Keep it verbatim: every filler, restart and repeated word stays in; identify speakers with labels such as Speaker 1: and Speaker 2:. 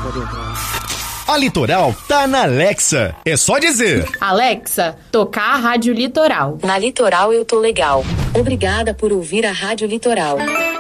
Speaker 1: Pode entrar.
Speaker 2: A Litoral tá na Alexa. É só dizer:
Speaker 3: Alexa, tocar a Rádio Litoral.
Speaker 4: Na Litoral eu tô legal. Obrigada por ouvir a Rádio Litoral.